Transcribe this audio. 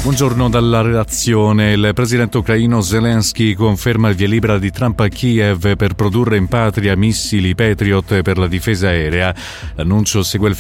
Buongiorno dalla redazione. Il presidente ucraino Zelensky conferma il via libera di Trump a Kiev per produrre in patria missili Patriot per la difesa aerea. L'annuncio segue il